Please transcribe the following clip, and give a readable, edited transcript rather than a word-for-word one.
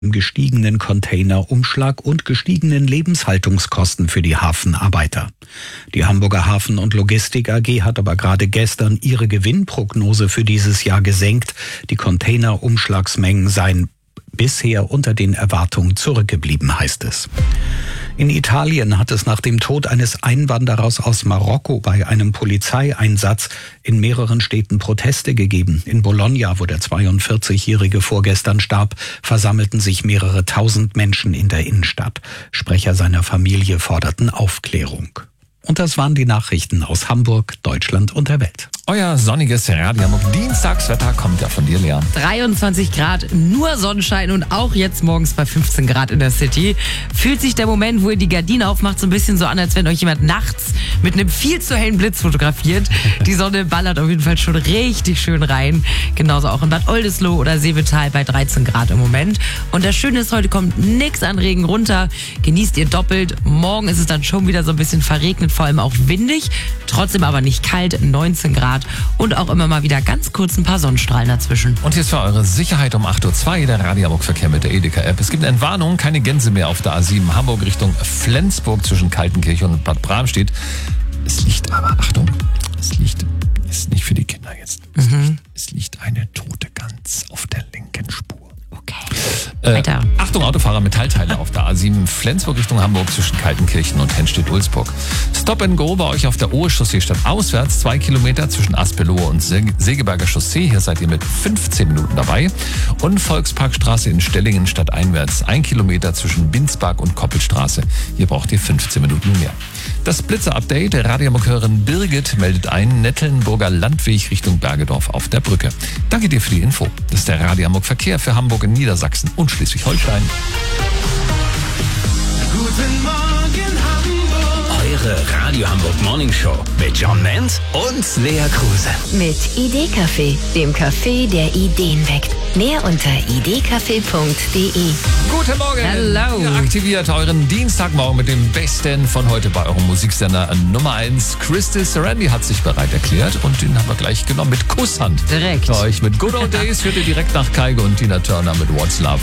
gestiegenen Containerumschlag und gestiegenen Lebenshaltungskosten für die Hafenarbeiter. Die Hamburger Hafen- und Logistik AG hat aber gerade gestern ihre Gewinnprognose für dieses Jahr gesenkt. Die Containerumschlagsmengen seien bisher unter den Erwartungen zurückgeblieben, heißt es. In Italien hat es nach dem Tod eines Einwanderers aus Marokko bei einem Polizeieinsatz in mehreren Städten Proteste gegeben. In Bologna, wo der 42-Jährige vorgestern starb, versammelten sich mehrere tausend Menschen in der Innenstadt. Sprecher seiner Familie forderten Aufklärung. Und das waren die Nachrichten aus Hamburg, Deutschland und der Welt. Euer sonniges Radio Hamburg Dienstagswetter kommt ja von dir, Lea. 23 Grad, nur Sonnenschein und auch jetzt morgens bei 15 Grad in der City. Fühlt sich der Moment, wo ihr die Gardine aufmacht, so ein bisschen so an, als wenn euch jemand nachts mit einem viel zu hellen Blitz fotografiert. Die Sonne ballert auf jeden Fall schon richtig schön rein. Genauso auch in Bad Oldesloe oder Seevetal bei 13 Grad im Moment. Und das Schöne ist, heute kommt nichts an Regen runter. Genießt ihr doppelt. Morgen ist es dann schon wieder so ein bisschen verregnet, vor allem auch windig. Trotzdem aber nicht kalt, 19 Grad. Und auch immer mal wieder ganz kurz ein paar Sonnenstrahlen dazwischen. Und hier ist für eure Sicherheit um 8.02 Uhr der Radio Hamburg Verkehr mit der Edeka-App. Es gibt eine Entwarnung, keine Gänse mehr auf der A7 Hamburg Richtung Flensburg zwischen Kaltenkirche und Bad Bramstedt. Es liegt aber, Achtung, ist nicht für die Kinder jetzt. Es liegt eine tote Gans auf der linken Spur. Okay. Weiter. Achtung, Autofahrer, Metallteile auf der A7 Flensburg Richtung Hamburg zwischen Kaltenkirchen und Henstedt-Ulzburg. Stop and Go bei euch auf der Ohe-Chaussee statt auswärts, 2 Kilometer zwischen Aspeloa und Segeberger Chaussee. Hier seid ihr mit 15 Minuten dabei. Und Volksparkstraße in Stellingen statt einwärts, 1 Kilometer zwischen Binsbach und Koppelstraße. Hier braucht ihr 15 Minuten mehr. Das Blitzer-Update, Radio Hamburg-Hörerin Birgit meldet ein, Nettelnburger Landweg Richtung Bergedorf auf der Brücke. Danke dir für die Info. Das ist der Radio Hamburg Verkehr für Hamburg in Niedersachsen und Schleswig-Holstein. Guten Morgen Hamburg. Eure Radio Hamburg Morning Show mit John Menz und Lea Kruse. Mit Idee-Café, dem Café, der Ideen weckt. Mehr unter idecafé.de. Guten Morgen. Hello. Ihr aktiviert euren Dienstagmorgen mit dem Besten von heute bei eurem Musiksender Nummer 1. Crystal Serenity hat sich bereit erklärt und den haben wir gleich genommen mit Kusshand. Direkt. Für euch mit Good Old Days führt ihr direkt nach Kygo und Tina Turner mit What's Love.